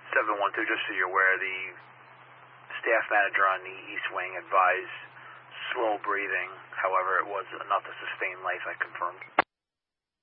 712, just so you're aware, the staff manager on the East Wing advised slow breathing. However, it was enough to sustain life, I confirmed.